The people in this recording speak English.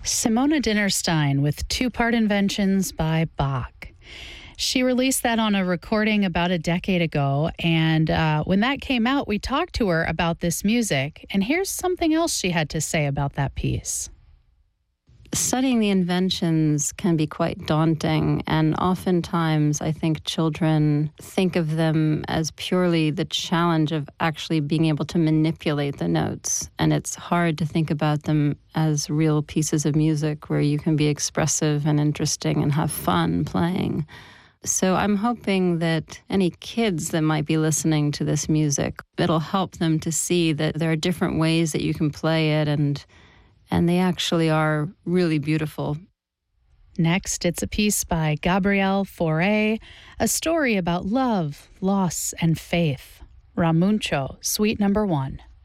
Simona Dinnerstein with Two-Part Inventions by Bach. She released that on a recording about a decade ago, and when that came out, we talked to her about this music, and here's something else she had to say about that piece. Studying the inventions can be quite daunting, and oftentimes I think children think of them as purely the challenge of actually being able to manipulate the notes, and it's hard to think about them as real pieces of music where you can be expressive and interesting and have fun playing. So I'm hoping that any kids that might be listening to this music, it'll help them to see that there are different ways that you can play it, and they actually are really beautiful. Next, it's a piece by Gabrielle Fauré, a story about love, loss, and faith. Ramuncho, Suite No. 1.